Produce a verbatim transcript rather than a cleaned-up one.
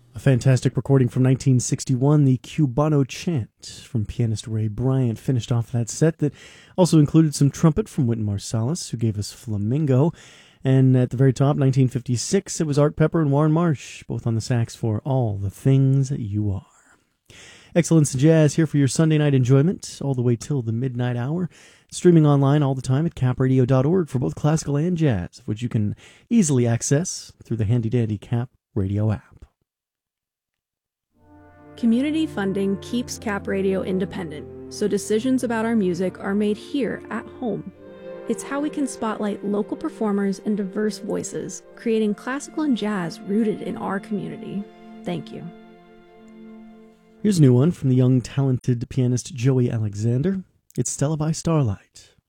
A fantastic recording from nineteen sixty-one, the Cubano Chant from pianist Ray Bryant finished off that set that also included some trumpet from Wynton Marsalis, who gave us Flamingo. And at the very top, nineteen fifty-six, it was Art Pepper and Warren Marsh, both on the sax for All the Things You Are. Excellence in Jazz here for your Sunday night enjoyment, all the way till the midnight hour. Streaming online all the time at cap radio dot org for both classical and jazz, which you can easily access through the handy-dandy Cap Radio app. Community funding keeps Cap Radio independent, so decisions about our music are made here at home. It's how we can spotlight local performers and diverse voices, creating classical and jazz rooted in our community. Thank you. Here's a new one from the young, talented pianist Joey Alexander. It's Stella by Starlight.